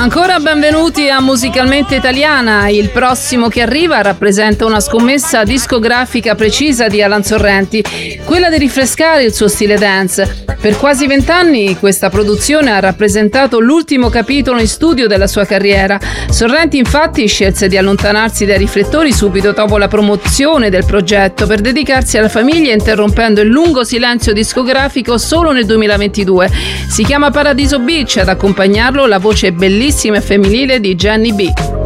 Ancora benvenuti a Musicalmente Italiana. Il prossimo che arriva rappresenta una scommessa discografica precisa di Alan Sorrenti, quella di rinfrescare il suo stile dance. Per quasi 20 anni questa produzione ha rappresentato l'ultimo capitolo in studio della sua carriera. Sorrenti infatti scelse di allontanarsi dai riflettori subito dopo la promozione del progetto per dedicarsi alla famiglia, interrompendo il lungo silenzio discografico solo nel 2022. Si chiama Paradiso Beach, ad accompagnarlo la voce bellissima e femminile di Jenny B.